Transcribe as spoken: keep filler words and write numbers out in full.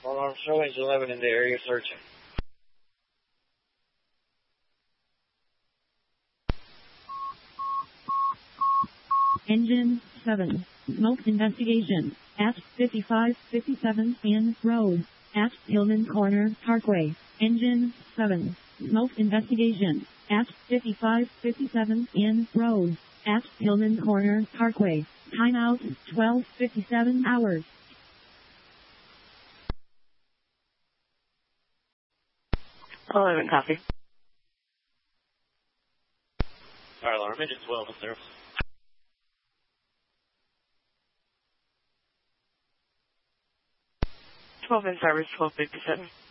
Alarm showing eleven in the area searching. Engine seven. Smoke investigation. At fifty-five fifty-seven Ann Road. At Hillman Corner Parkway. Engine seven. Smoke investigation. At fifty-five fifty-seven Ann Road. At Hillman Corner Parkway. Timeout twelve fifty-seven hours. eleven, copy. Fire alarm, engine twelve in service. twelve in service, twelve fifty-seven.